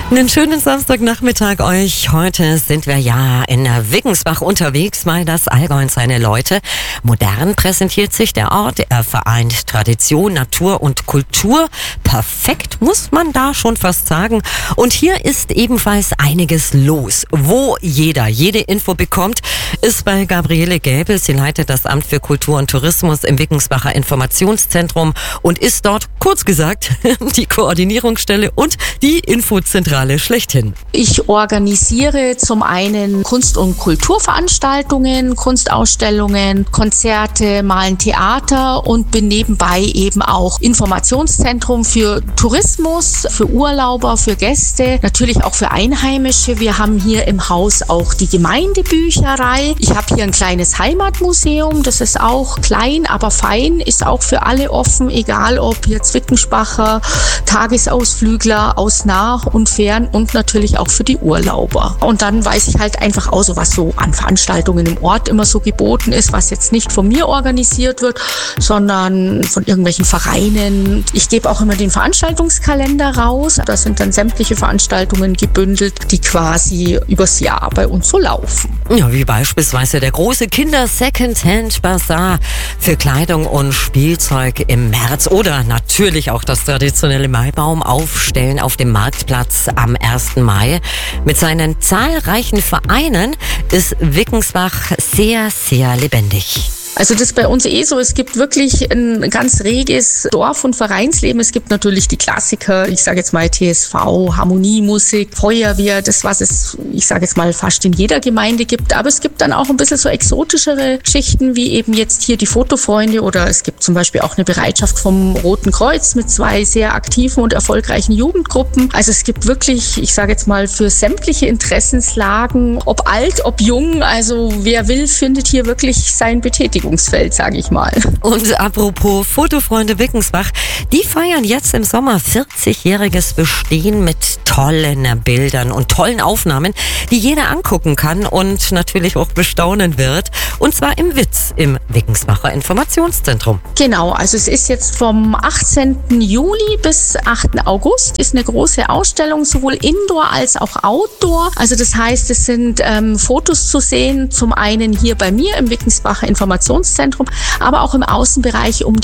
Einen schönen Samstagnachmittag euch. Heute sind wir ja in Wiggensbach unterwegs, weil das Allgäu und seine Leute. Modern präsentiert sich der Ort. Er vereint Tradition, Natur und Kultur. Perfekt, muss man da schon fast sagen. Und hier ist ebenfalls einiges los. Wo jede Info bekommt, ist bei Gabriele Gäbel. Sie leitet das Amt für Kultur und Tourismus im Wiggensbacher Informationszentrum und ist dort, kurz gesagt, die Koordinierungsstelle und die Infozentrale schlechthin. Ich organisiere zum einen Kunst- und Kulturveranstaltungen, Kunstausstellungen, Konzerte, malen Theater und bin nebenbei eben auch Informationszentrum für Tourismus, für Urlauber, für Gäste, natürlich auch für Einheimische. Wir haben hier im Haus auch die Gemeindebücherei. Ich habe hier ein kleines Heimatmuseum, das ist auch klein, aber fein, ist auch für alle offen, egal ob jetzt Wittensbacher, Tagesausflügler aus nah und fern und natürlich auch für die Urlauber. Und dann weiß ich halt einfach auch so, was so an Veranstaltungen im Ort immer so geboten ist, was jetzt nicht von mir organisiert wird, sondern von irgendwelchen Vereinen. Ich gebe auch immer den Veranstaltungskalender raus. Da sind dann sämtliche Veranstaltungen gebündelt, die quasi übers Jahr bei uns so laufen. Ja, wie beispielsweise der große Kinder-Second-Hand-Bazar für Kleidung und Spielzeug im März oder natürlich auch das traditionelle Maibaumaufstellen auf dem Marktplatz am 1. Mai. Mit seinen zahlreichen Vereinen ist Wiggensbach sehr, sehr lebendig. Also das ist bei uns so, es gibt wirklich ein ganz reges Dorf- und Vereinsleben. Es gibt natürlich die Klassiker, ich sage jetzt mal TSV, Harmoniemusik, Feuerwehr, das was es, ich sage jetzt mal, fast in jeder Gemeinde gibt. Aber es gibt dann auch ein bisschen so exotischere Geschichten, wie eben jetzt hier die Fotofreunde oder es gibt zum Beispiel auch eine Bereitschaft vom Roten Kreuz mit 2 sehr aktiven und erfolgreichen Jugendgruppen. Also es gibt wirklich, ich sage jetzt mal, für sämtliche Interessenslagen, ob alt, ob jung, also wer will, findet hier wirklich sein Betätigungsfeld, sage ich mal. Und apropos Fotofreunde Wiggensbach, die feiern jetzt im Sommer 40-jähriges Bestehen mit tollen Bildern und tollen Aufnahmen, die jeder angucken kann und natürlich auch bestaunen wird. Und zwar im WIZ, im Wiggensbacher Informationszentrum. Genau, also es ist jetzt vom 18. Juli bis 8. August ist eine große Ausstellung, sowohl Indoor als auch Outdoor. Also das heißt, es sind Fotos zu sehen, zum einen hier bei mir im Wiggensbacher Informationszentrum, aber auch im Außenbereich um